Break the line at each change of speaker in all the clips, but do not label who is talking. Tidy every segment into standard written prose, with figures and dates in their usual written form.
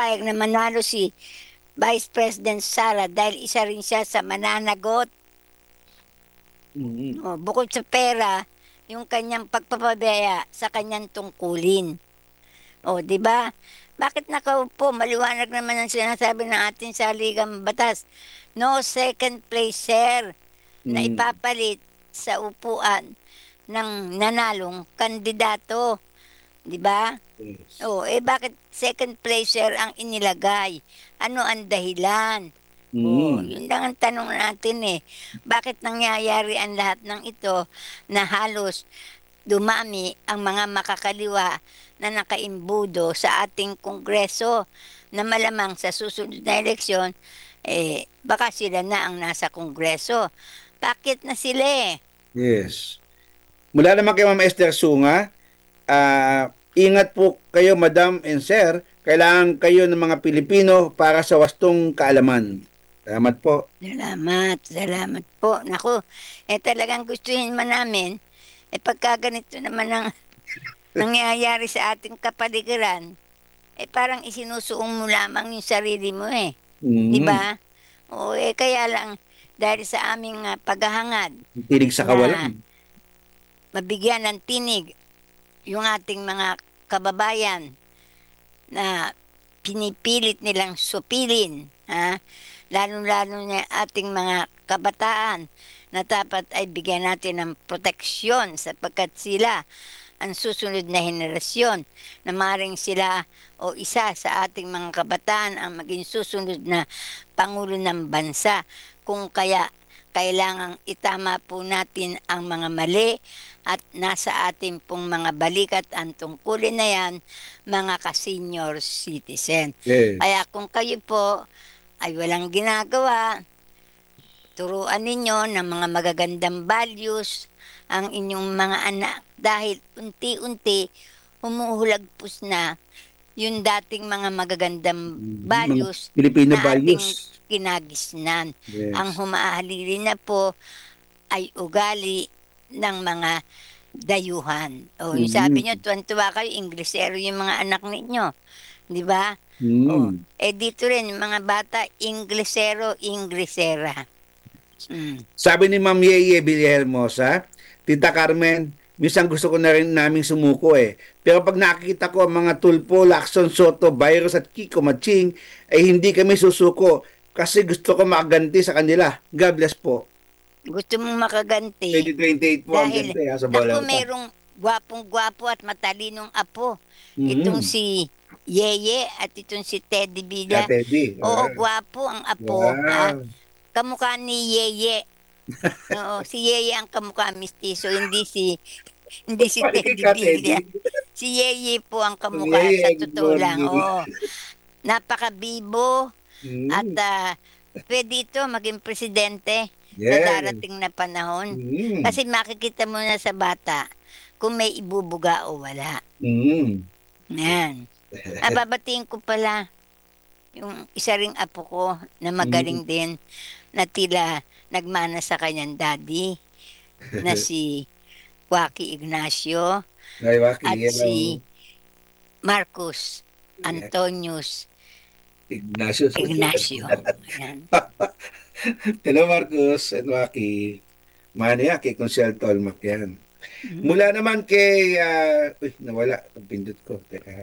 pumayag na manalo si Vice President Sara dahil isa rin siya sa mananagot.
Mm.
Bukod sa pera, yung kanyang pagpapabaya sa kanyang tungkulin. Di ba? Bakit nakaupo? Maliwanag naman ang sinasabi ng ating saligang batas. No second placer na
Mm.
ipapalit sa upuan ng nanalong kandidato. Di ba?
Yes.
Bakit second placer ang inilagay? Ano ang dahilan?
Mm.
Yun lang ang tanong natin eh. Bakit nangyayari ang lahat ng ito na halos dumami ang mga makakaliwa na nakaimbudo sa ating kongreso na malamang sa susunod na eleksyon, baka sila na ang nasa kongreso. Bakit na sila eh?
Yes. Mula naman kay Ma'am Esther Sunga, ingat po kayo, Madam and Sir. Kailangan kayo ng mga Pilipino para sa wastong kaalaman. Salamat po.
Salamat po. Naku, talagang gustuhin man namin, pagka ganito naman ang nangyayari sa ating kapaligiran, parang isinusuong mo lamang yung sarili mo eh. Di
Mm.
ba? Kaya lang, dahil sa aming paghahangad
Tinig sa
na
kawalan.
mabigyan ng tinig yung ating mga kababayan na pinipilit nilang supilin, lalo-lalo na ating mga kabataan na dapat ay bigyan natin ng proteksyon sapagkat sila ang susunod na henerasyon na maring sila o isa sa ating mga kabataan ang maging susunod na Pangulo ng Bansa. Kung kaya kailangang itama po natin ang mga mali at nasa ating pong mga balikat ang tungkulin na yan, mga ka-senior citizen.
Yes.
Kaya kung kayo po ay walang ginagawa, turuan ninyo ng mga magagandang values ang inyong mga anak dahil unti-unti humuhulagpos na yung dating mga magagandang
Mga
values
Filipino
na ating
values.
kinagisnan.
Yes.
Ang humahalili na po ay ugali ng mga dayuhan. Yung sabi nyo, tuwan-tuwa kayo, Inglesero yung mga anak ninyo. Di ba? Dito rin, yung mga bata, Inglesero, Inglesera.
Sabi ni Ma'am Yeye Villahermosa, Tita Carmen, minsan gusto ko na rin naming sumuko eh. Pero pag nakikita ko ang mga Tulfo, Lacson, Soto, Virus at Kiko Maching, ay hindi kami susuko kasi gusto ko makaganti sa kanila. God bless po.
Gusto mong makaganti
2028 po ang
dahil,
ganti sa
naku,
Balota.
merong gwapong-gwapo at matalinong apo. Itong si Yeye at itong si Teddy Villa.
Teddy.
Gwapo ang apo.
Wow.
Kamukha ni Yeye. Si Yeye ang kamukha mistiso, hindi si Teddy Villa. Si Yeye po ang kamukha sa totoo lang. Napakabibo at pwede ito maging presidente sa darating na panahon. Kasi makikita mo na sa bata kung may ibubuga o wala. Yan. Nababatiin ko pala yung isa ring apo ko na magaling din na tila nagmana sa kanyang daddy na si Waki Ignacio at si Marcus Antonius
Ignacio.
Yan.
Hello Marcos and Waki. Mania kay Consuel Tolmac yan. Mula naman kay nawala ang pindot ko.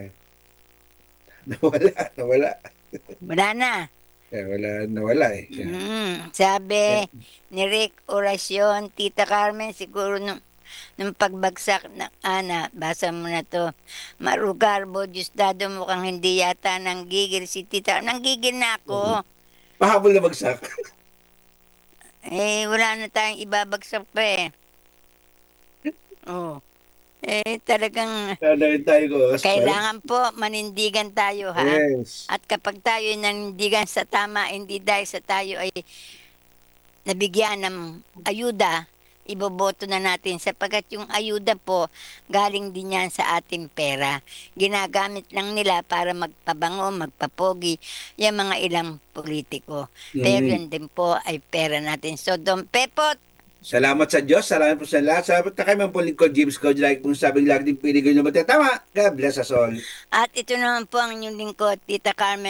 Nawala.
Wala na.
Nawala eh.
Sabi ni Rick Oracion, Tita Carmen, siguro nung pagbagsak na basa mo na to, Marugarbo, Diosdado, mukhang hindi yata nanggigil si Tita. Nanggigil na ako.
Pahabol na bagsak.
Wala na tayong ibabagsak pa eh. Talagang kailangan po manindigan tayo ha.
Yes.
At kapag tayo nanindigan sa tama, hindi dahil sa tayo ay nabigyan ng ayuda, iboboto na natin sapagkat yung ayuda po galing din yan sa ating pera. Ginagamit lang nila para magpabango, magpapogi yung mga ilang politiko. Pero yun din po ay pera natin. So, Don Pepot,
salamat sa Diyos. Salamat po sa lahat. Salamat na kayo mga lingkod, James Code. Like kung sabing lagi din pinigay nyo matatama. God bless us all.
at ito naman po ang inyong lingkod, Tita Carmen.